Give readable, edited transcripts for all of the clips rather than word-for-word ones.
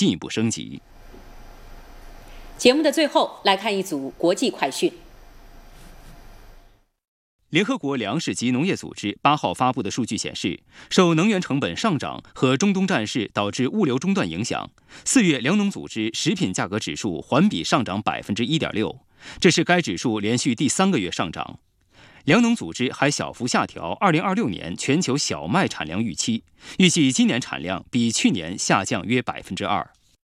进一步升级。 节目的最后，来看一组国际快讯。 联合国粮食及农业组织8号发布的数据显示，受能源成本上涨和中东战事导致物流中断影响，4月粮农组织食品价格指数环比上涨 1.6%， 这是该指数连续第3个月上涨。粮农组织还小幅下调2026年全球小麦产量预期，预计今年产量比去年下降约 2%。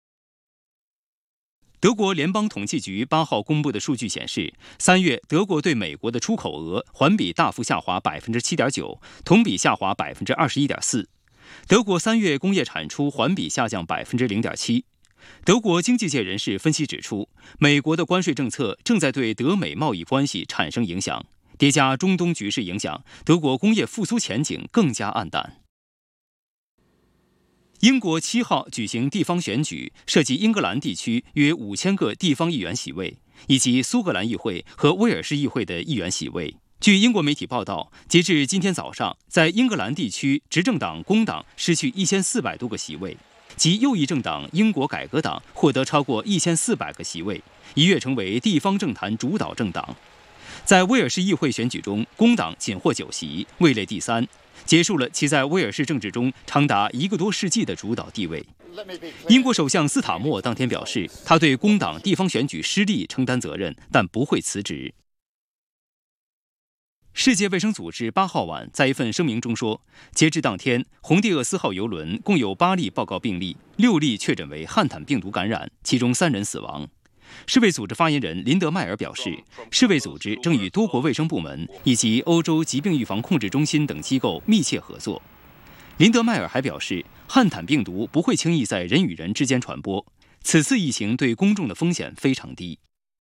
德国联邦统计局8号公布的数据显示，3月德国对美国的出口额环比大幅下滑 7.9%， 同比下滑 21.4%。德国3月工业产出环比下降 0.7%。德国经济界人士分析指出，美国的关税政策正在对德美贸易关系产生影响，叠加中东局势影响，德国工业复苏前景更加暗淡。英国7号举行地方选举，涉及英格兰地区约5000个地方议员席位，以及苏格兰议会和威尔士议会的议员席位。据英国媒体报道，截至今天早上，在英格兰地区，执政党工党失去1400多个席位，及右翼政党英国改革党获得超过1400个席位，一跃成为地方政坛主导政党。在威尔士议会选举中，工党仅获9席，位列第3，结束了其在威尔士政治中长达1个多世纪的主导地位。英国首相斯塔默当天表示，他对工党地方选举失利承担责任，但不会辞职。世界卫生组织8号晚在一份声明中说，截至当天，红地厄斯号邮轮共有8例报告病例，6例确诊为汉坦病毒感染，其中3人死亡。世卫组织发言人林德迈尔表示，世卫组织正与多国卫生部门以及欧洲疾病预防控制中心等机构密切合作。林德迈尔还表示，汉坦病毒不会轻易在人与人之间传播，此次疫情对公众的风险非常低。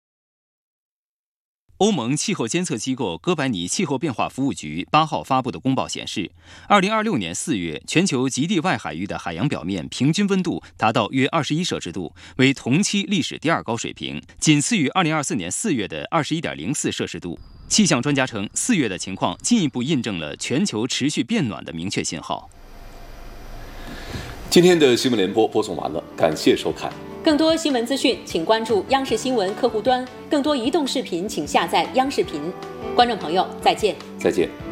欧盟气候监测机构哥白尼气候变化服务局8号发布的公报显示，2026年4月全球极地外海域的海洋表面平均温度达到约21摄氏度，为同期历史第2高水平，仅次于2024年4月的21.04摄氏度。气象专家称，4月的情况进一步印证了全球持续变暖的明确信号。 今天的新闻联播播送完了，感谢收看。 更多新闻资讯，请关注央视新闻客户端；更多移动视频，请下载央视频。观众朋友，再见。 再见。